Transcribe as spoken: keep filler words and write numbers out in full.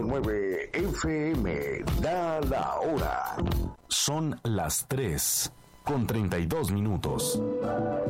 nueve F M, da la hora. Son las tres con treinta y dos minutos.